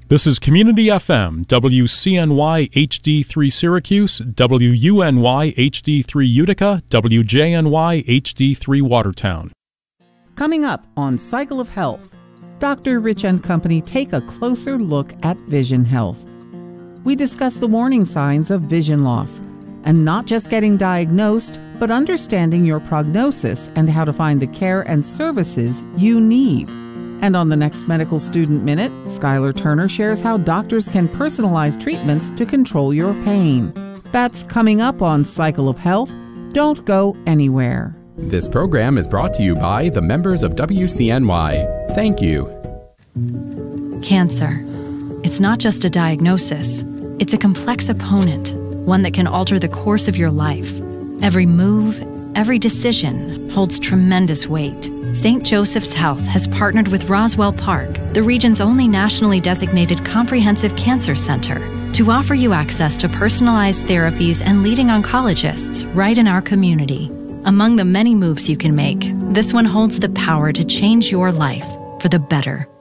This is Community FM, WCNY HD3 Syracuse, WUNY HD3 Utica, WJNY HD3 Watertown. Coming up on Cycle of Health, Dr. Rich and Company take a closer look at vision health. We discuss the warning signs of vision loss, and not just getting diagnosed, but understanding your prognosis and how to find the care and services you need. And on the next Medical Student Minute, Skylar Turner shares how doctors can personalize treatments to control your pain. That's coming up on Cycle of Health. Don't go anywhere. This program is brought to you by the members of WCNY. Thank you. Cancer. It's not just a diagnosis. It's a complex opponent, one that can alter the course of your life. Every move, every decision holds tremendous weight. St. Joseph's Health has partnered with Roswell Park, the region's only nationally designated comprehensive cancer center, to offer you access to personalized therapies and leading oncologists right in our community. Among the many moves you can make, this one holds the power to change your life for the better.